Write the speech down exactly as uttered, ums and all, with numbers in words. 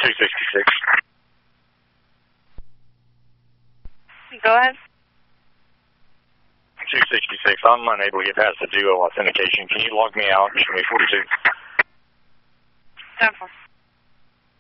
two sixty-six. Go ahead. two sixty-six. I'm unable to get past the duo authentication. Can you log me out and show me forty-two? ten four.